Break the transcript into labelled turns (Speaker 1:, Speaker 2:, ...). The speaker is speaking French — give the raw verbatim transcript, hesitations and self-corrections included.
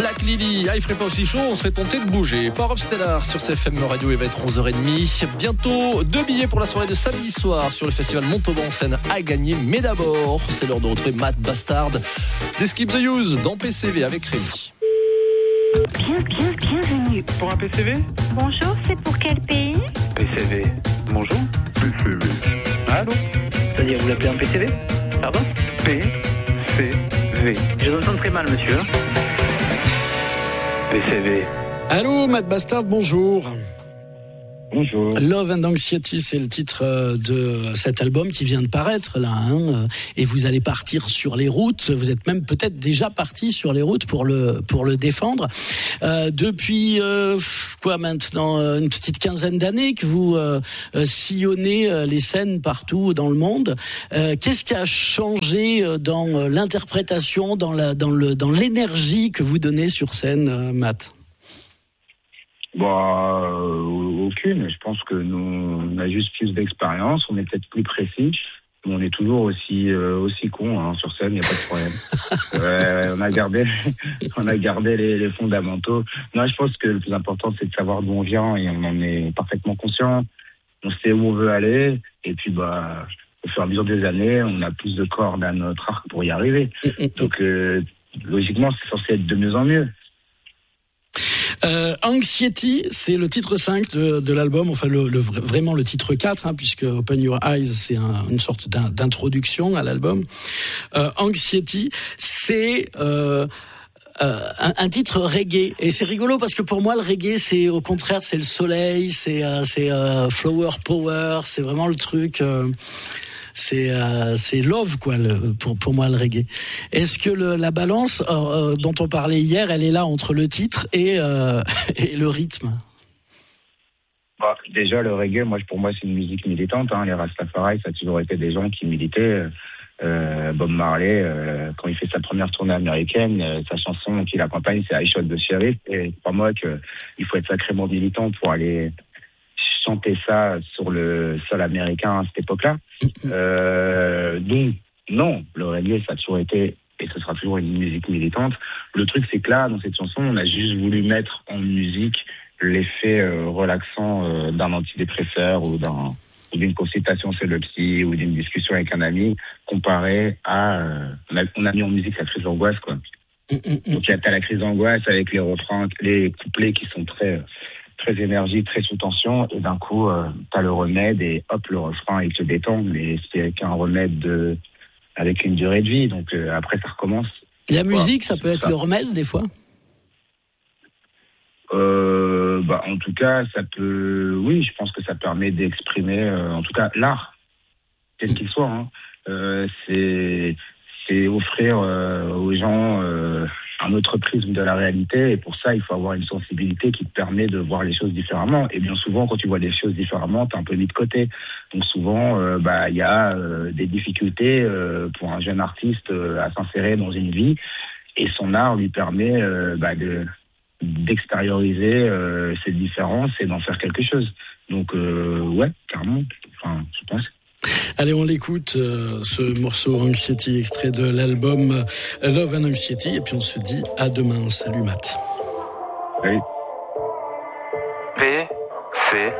Speaker 1: Black Lily, ah, il ferait pas aussi chaud, on serait tenté de bouger. Power of Stellar sur C F M Radio, il va être onze heures trente. Bientôt deux billets pour la soirée de samedi soir sur le festival Montauban en scène à gagner. Mais d'abord, c'est l'heure de retrouver Matt Bastard des Skip the Use dans P C V avec Rémi.
Speaker 2: Bien, bien, bienvenue.
Speaker 3: Pour un P C V ?
Speaker 2: Bonjour, c'est pour quel pays ?
Speaker 3: P C V. Bonjour.
Speaker 4: P C V.
Speaker 3: Allô ?
Speaker 5: C'est-à-dire, vous l'appelez un P C V ? Pardon ?
Speaker 3: P C V.
Speaker 5: Je vous entends très mal, monsieur.
Speaker 3: P C V.
Speaker 6: Allô, Matt Bastard, bonjour.
Speaker 5: Bonjour.
Speaker 6: Love and Anxiety, c'est le titre de cet album qui vient de paraître là, hein, et vous allez partir sur les routes. Vous êtes même peut-être déjà parti sur les routes pour le pour le défendre. Euh, depuis euh, quoi maintenant, une petite quinzaine d'années que vous euh, sillonnez les scènes partout dans le monde. Euh, qu'est-ce qui a changé dans l'interprétation, dans la dans le dans l'énergie que vous donnez sur scène, Matt ?
Speaker 7: Bah, euh, aucune. Je pense que nous, on a juste plus d'expérience, on est peut-être plus précis, mais on est toujours aussi euh, aussi con hein, sur scène, il n'y a pas de problème. euh, on a gardé, on a gardé les, les fondamentaux. Non, je pense que le plus important, c'est de savoir d'où on vient et on en est parfaitement conscient. On sait où on veut aller et puis bah, au fur et à mesure des années, on a plus de cordes à notre arc pour y arriver. Donc, euh, logiquement, c'est censé être de mieux en mieux.
Speaker 6: Euh, Anxiety, c'est le titre cinq de, de l'album, enfin le, le, vraiment le titre quatre, hein, puisque Open Your Eyes, c'est un, une sorte d'in, d'introduction à l'album. Euh, Anxiety, c'est euh, euh, un, un titre reggae, et c'est rigolo parce que pour moi le reggae, c'est au contraire, c'est le soleil, c'est, euh, c'est euh, flower power, c'est vraiment le truc... Euh, C'est euh, c'est love quoi le, pour pour moi le reggae. Est-ce que le, la balance euh, dont on parlait hier, elle est là entre le titre et euh, et le rythme?
Speaker 7: Bah, déjà le reggae, moi pour moi c'est une musique militante. Hein. Les Rastafari, ça a toujours été des gens qui militaient. Euh, Bob Marley, euh, quand il fait sa première tournée américaine, euh, sa chanson qu'il accompagne, c'est I Shot the Sheriff. Et crois-moi que il faut être sacrément militant pour aller chanter ça sur le sol américain à cette époque-là. Euh, donc, non, le reggae, ça a toujours été, et ce sera toujours une musique militante. Le truc, c'est que là, dans cette chanson, on a juste voulu mettre en musique l'effet euh, relaxant euh, d'un antidépresseur ou d'un, ou d'une consultation chez le psy ou d'une discussion avec un ami, comparé à... Euh, on, a, on a mis en musique la crise d'angoisse, quoi. Donc, il y a la crise d'angoisse avec les refrains, les couplets qui sont très... très énergie, très sous tension, et d'un coup, euh, t'as le remède, et hop, le refrain, il te détend, mais c'est qu'un remède de, avec une durée de vie, donc euh, après, ça recommence.
Speaker 6: La musique, ça peut être
Speaker 7: ça.
Speaker 6: le remède, des fois
Speaker 7: euh, bah, en tout cas, ça peut, oui, je pense que ça permet d'exprimer, euh, en tout cas, l'art, quel qu'il soit, hein. euh, c'est, c'est offrir euh, aux gens euh, un autre prisme de la réalité, et pour ça, il faut avoir une sensibilité qui te permet de voir les choses différemment. Et bien souvent, quand tu vois les choses différemment, t'es un peu mis de côté. Donc souvent, euh, bah, il y a euh, des difficultés euh, pour un jeune artiste euh, à s'insérer dans une vie, et son art lui permet euh, bah, de, d'extérioriser euh, ces différences et d'en faire quelque chose. Donc, euh, ouais, carrément, enfin, je pense.
Speaker 6: Allez, on l'écoute, euh, ce morceau Anxiety, extrait de l'album euh, Love and Anxiety, et puis on se dit à demain. Salut Matt.
Speaker 7: Salut.
Speaker 3: P C